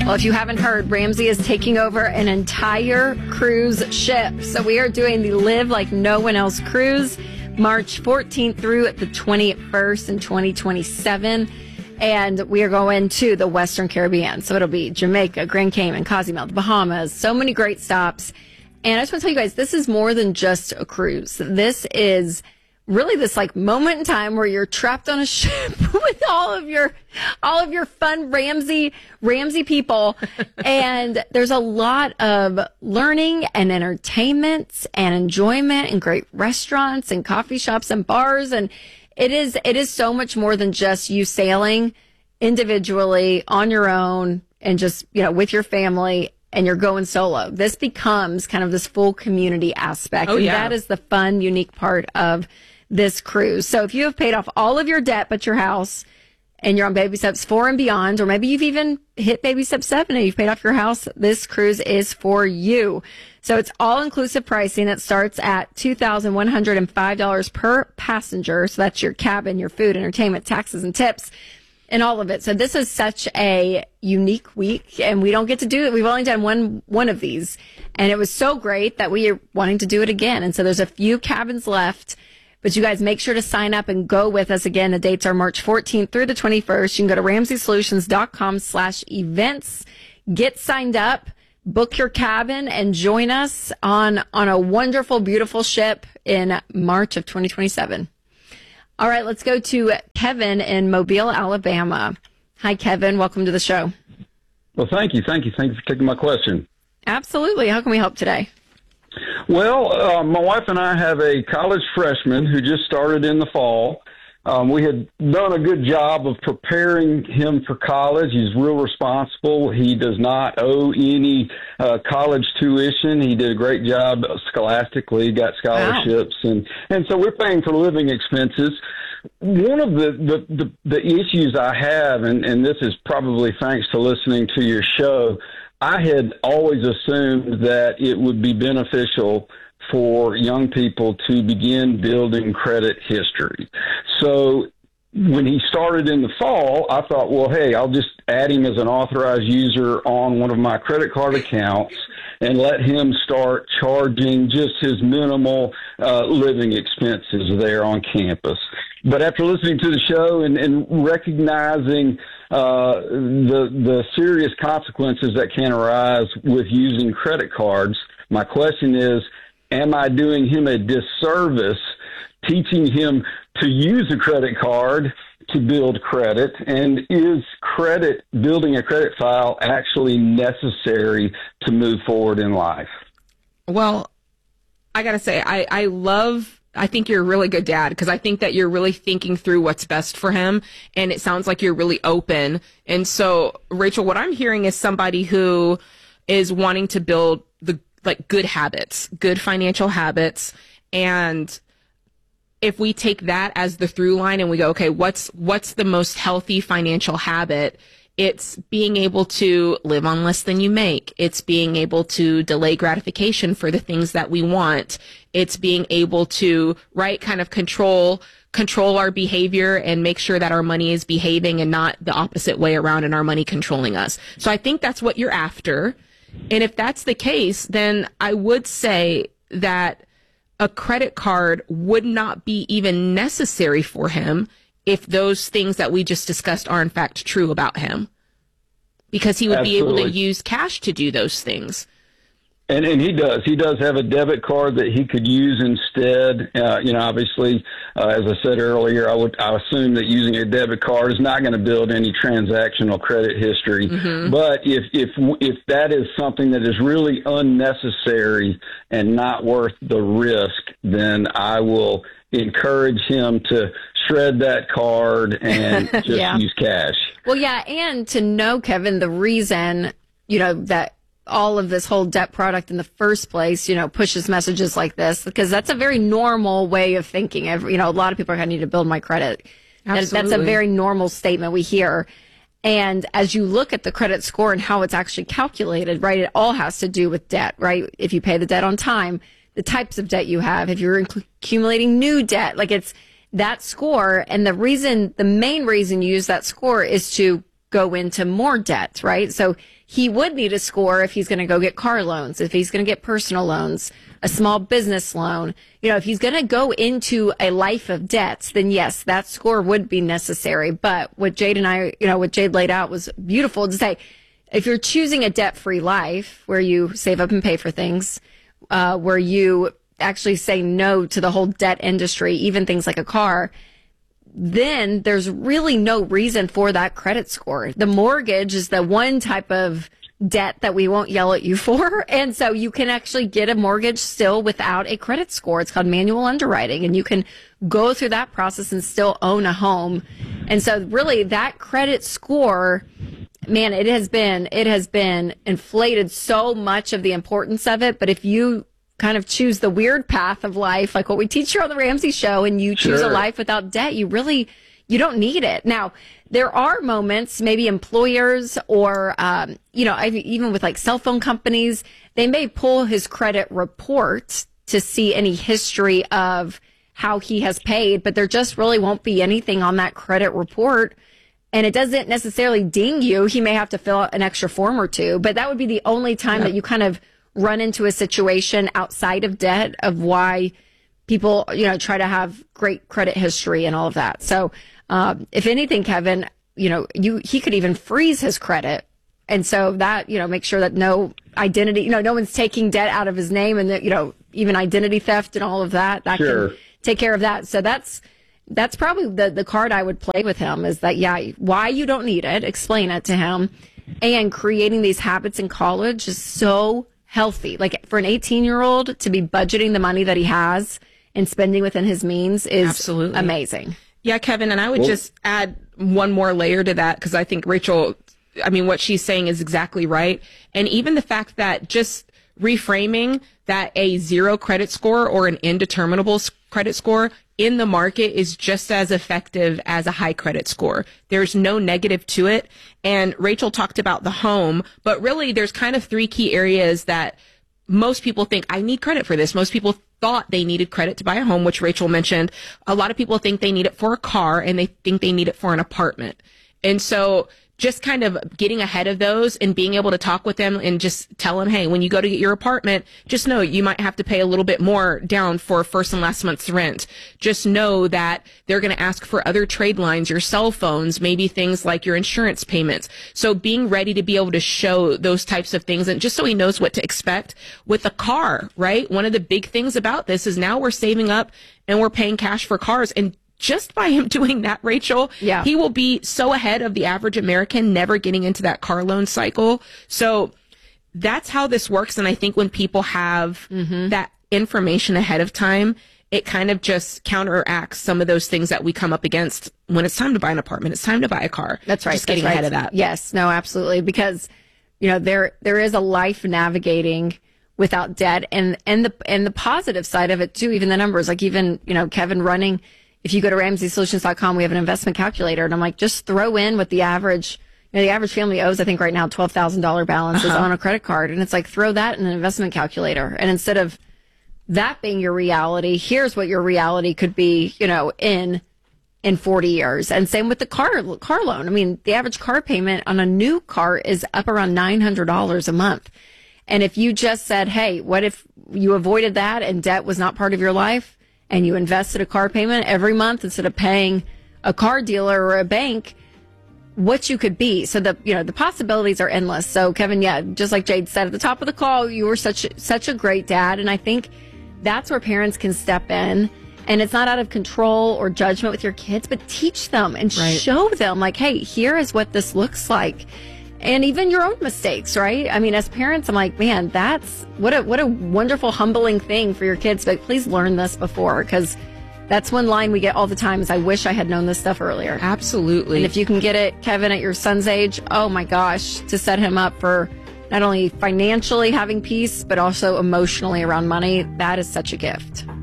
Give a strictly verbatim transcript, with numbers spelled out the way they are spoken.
Well, if you haven't heard, Ramsey is taking over an entire cruise ship. So we are doing the Live Like No One Else cruise, March fourteenth through the twenty-first in twenty twenty-seven. And we are going to the Western Caribbean. So it'll be Jamaica, Grand Cayman, Cozumel, the Bahamas, so many great stops. And I just want to tell you guys, this is more than just a cruise. This is really this like moment in time where you're trapped on a ship with all of your, all of your fun Ramsey, Ramsey people. And there's a lot of learning and entertainment and enjoyment and great restaurants and coffee shops and bars. And it is, it is so much more than just you sailing individually on your own and just, you know, with your family and you're going solo. This becomes kind of this full community aspect. Oh, and yeah. that is the fun, unique part of this cruise. So if you have paid off all of your debt but your house and you're on baby steps four and beyond, or maybe you've even hit baby step seven and you've paid off your house, this cruise is for you. So it's all-inclusive pricing. It starts at two thousand one hundred five dollars per passenger. So that's your cabin, your food, entertainment, taxes, and tips, and all of it. So this is such a unique week, and we don't get to do it. We've only done one one of these, and it was so great that we are wanting to do it again. And so there's a few cabins left. But you guys make sure to sign up and go with us. Again, the dates are March fourteenth through the twenty-first. You can go to ramsey solutions dot com slash events. Get signed up, book your cabin, and join us on, on a wonderful, beautiful ship in March of twenty twenty-seven. All right, let's go to Kevin in Mobile, Alabama. Hi, Kevin. Welcome to the show. Well, thank you. Thank you. Thank you for taking my question. Absolutely. How can we help today? Well, uh, my wife and I have a college freshman who just started in the fall. Um, we had done a good job of preparing him for college. He's real responsible. He does not owe any uh, college tuition. He did a great job scholastically, got scholarships, wow. and, and so we're paying for living expenses. One of the, the, the, the issues I have, and, and this is probably thanks to listening to your show, I had always assumed that it would be beneficial for young people to begin building credit history. So when he started in the fall, I thought, well, hey, I'll just add him as an authorized user on one of my credit card accounts and let him start charging just his minimal uh, living expenses there on campus. But after listening to the show and, and recognizing uh, the the serious consequences that can arise with using credit cards, my question is, am I doing him a disservice teaching him to use a credit card to build credit? And is credit, building a credit file, actually necessary to move forward in life? Well, I got to say, I, I love, I think you're a really good dad because I think that you're really thinking through what's best for him. And it sounds like you're really open. And so, Rachel, what I'm hearing is somebody who is wanting to build the like good habits, good financial habits. And if we take that as the through line and we go, okay, what's, what's the most healthy financial habit? It's being able to live on less than you make. It's being able to delay gratification for the things that we want. It's being able to, right, kind of control, control our behavior and make sure that our money is behaving and not the opposite way around and our money controlling us. So I think that's what you're after. And if that's the case, then I would say that a credit card would not be even necessary for him if those things that we just discussed are in fact true about him, because he would Absolutely. be able to use cash to do those things. And and he does. He does have a debit card that he could use instead. Uh, you know, obviously, uh, as I said earlier, I would I assume that using a debit card is not going to build any transactional credit history. Mm-hmm. But if if if that is something that is really unnecessary and not worth the risk, then I will encourage him to shred that card and just yeah. use cash. Well, yeah, and to know, Kevin, the reason, you know, that all of this whole debt product in the first place, you know, pushes messages like this, because that's a very normal way of thinking. Every, you know, a lot of people are going to need to build my credit. That, that's a very normal statement we hear. And as you look at the credit score and how it's actually calculated, right, it all has to do with debt, right? If you pay the debt on time, the types of debt you have, if you're accumulating new debt, like it's that score. And the reason, the main reason you use that score is to go into more debt, right? So he would need a score if he's going to go get car loans, if he's going to get personal loans, a small business loan. You know, if he's going to go into a life of debts, then yes, that score would be necessary. But what Jade and I, you know, what Jade laid out was beautiful to say, if you're choosing a debt-free life where you save up and pay for things, uh, where you actually say no to the whole debt industry, even things like a car, then there's really no reason for that credit score. The mortgage is the one type of debt that we won't yell at you for. And so you can actually get a mortgage still without a credit score. It's called manual underwriting, and you can go through that process and still own a home. And so really that credit score, man, it has been, it has been inflated so much of the importance of it. But if you kind of choose the weird path of life, like what we teach here on the Ramsey Show, and you choose Sure. a life without debt, you really, you don't need it. Now, there are moments, maybe employers or, um, you know, I, even with like cell phone companies, they may pull his credit report to see any history of how he has paid, but there just really won't be anything on that credit report. And it doesn't necessarily ding you. He may have to fill out an extra form or two, but that would be the only time Yeah. that you kind of run into a situation outside of debt of why people, you know, try to have great credit history and all of that. So, um, if anything, Kevin, you know, you, he could even freeze his credit. And so that, you know, make sure that no identity, you know, no one's taking debt out of his name, and that, you know, even identity theft and all of that, that Sure. can take care of that. So that's, that's probably the, the card I would play with him, is that, yeah, why you don't need it, explain it to him. And creating these habits in college is so healthy. Like for an eighteen year old to be budgeting the money that he has and spending within his means is Absolutely. amazing. Yeah, Kevin, and I would just add one more layer to that, because I think Rachel, I mean, what she's saying is exactly right. And even the fact that just reframing that a zero credit score or an indeterminable s- credit score in the market is just as effective as a high credit score. There's no negative to it. And Rachel talked about the home, but really there's kind of three key areas that most people think, I need credit for this. Most people thought they needed credit to buy a home, which Rachel mentioned. A lot of people think they need it for a car, and they think they need it for an apartment. And so just kind of getting ahead of those and being able to talk with them and just tell them, hey, when you go to get your apartment, just know you might have to pay a little bit more down for first and last month's rent. Just know that they're going to ask for other trade lines, your cell phones, maybe things like your insurance payments. So being ready to be able to show those types of things, and just so he knows what to expect with a car, right? One of the big things about this is now we're saving up and we're paying cash for cars. And just by him doing that, Rachel, Yeah. he will be so ahead of the average American, never getting into that car loan cycle. So that's how this works. And I think when people have Mm-hmm. that information ahead of time, it kind of just counteracts some of those things that we come up against when it's time to buy an apartment. It's time to buy a car. That's right. Just getting that's right. ahead of that. Yes, no, absolutely. Because, you know, there there is a life navigating without debt, and and the and the positive side of it too. Even the numbers, like even, you know, Kevin running. If you go to ramsey solutions dot com, we have an investment calculator, and I'm like, just throw in what the average, you know, the average family owes, I think right now, twelve thousand dollars balances Uh-huh. on a credit card. And it's like, throw that in an investment calculator. And instead of that being your reality, here's what your reality could be, you know, in, in forty years. And same with the car, car loan. I mean, the average car payment on a new car is up around nine hundred dollars a month. And if you just said, hey, what if you avoided that and debt was not part of your life, and you invested a car payment every month instead of paying a car dealer or a bank, what you could be. So the, you know, the possibilities are endless. So Kevin, yeah, just like Jade said at the top of the call, you were such, such a great dad. And I think that's where parents can step in, and it's not out of control or judgment with your kids, but teach them and Right. show them like, hey, here is what this looks like. And even your own mistakes, right? I mean, as parents, I'm like, man, that's what a what a wonderful, humbling thing for your kids. But please learn this before, because that's one line we get all the time is, I wish I had known this stuff earlier. Absolutely. And if you can get it, Kevin, at your son's age, oh my gosh, to set him up for not only financially having peace, but also emotionally around money, that is such a gift.